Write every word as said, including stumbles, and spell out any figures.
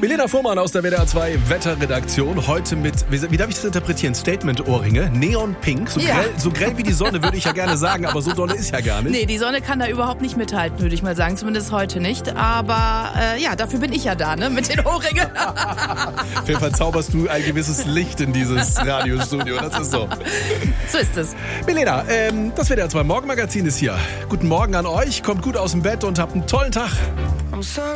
Milena Fuhrmann aus der W D R zwei Wetterredaktion. Heute mit, wie, wie darf ich das interpretieren? Statement-Ohrringe, Neon-Pink. So, Ja. grell, so grell wie die Sonne würde ich ja gerne sagen, aber so dolle ist ja gar nicht. Nee, die Sonne kann da überhaupt nicht mithalten, würde ich mal sagen. Zumindest heute nicht. Aber äh, ja, dafür bin ich ja da, ne? Mit den Ohrringen. Auf jeden Fall zauberst du ein gewisses Licht in dieses Radiostudio. Das ist so. So ist es. Milena, ähm, das W D R zwei Morgenmagazin ist hier. Guten Morgen an euch. Kommt gut aus dem Bett und habt einen tollen Tag.